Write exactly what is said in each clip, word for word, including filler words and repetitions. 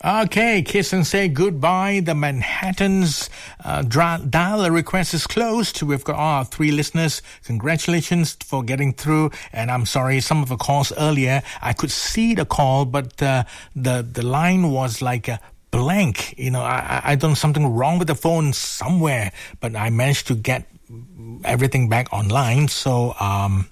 Okay, kiss and say goodbye. The Manhattan's uh, dra- dial request is closed. We've got our three listeners. Congratulations for getting through. And I'm sorry, some of the calls earlier, I could see the call, but uh, the, the line was like a blank. You know, I, I done something wrong with the phone somewhere, but I managed to get everything back online. So, um...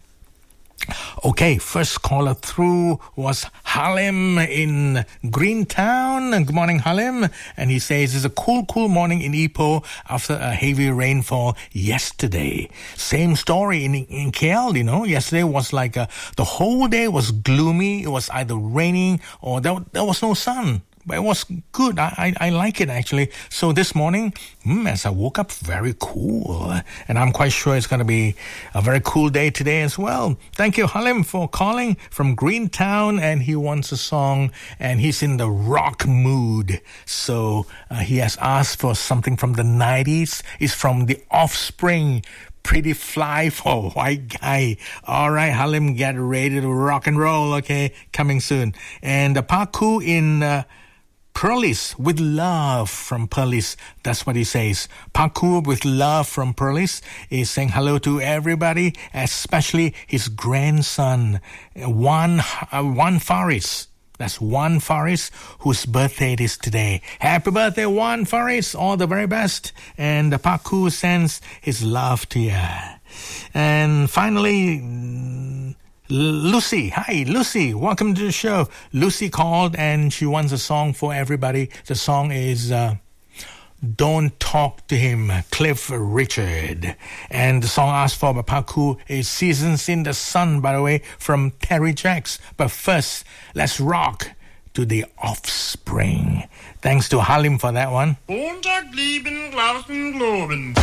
okay, first caller through was Halim in Greentown. Good morning, Halim. And he says, it's a cool, cool morning in Ipoh after a heavy rainfall yesterday. Same story in, in K L, you know. Yesterday was like, a, the whole day was gloomy. It was either raining or there, there was no sun. But it was good. I, I I like it, actually. So this morning, mm, as I woke up, very cool. And I'm quite sure it's going to be a very cool day today as well. Thank you, Halim, for calling from Greentown. And he wants a song, and he's in the rock mood. So uh, he has asked for something from the nineties. It's from The Offspring. Pretty fly for a white guy. All right, Halim, get ready to rock and roll, okay? Coming soon. And the Paku in... Uh, Perlis with love from Perlis. That's what he says. Paku with love from Perlis is saying hello to everybody, especially his grandson, Juan, uh, Juan Faris. That's Juan Faris, whose birthday it is today. Happy birthday, Juan Faris. All the very best. And the Paku sends his love to you. And finally... Lucy, hi Lucy, welcome to the show. Lucy called and she wants a song for everybody. The song is uh, Don't Talk to Him, Cliff Richard. And the song asked for by Paku is Seasons in the Sun, by the way, from Terry Jacks. But first, let's rock to The Offspring. Thanks to Halim for that one. Montag lieben Glauben globen.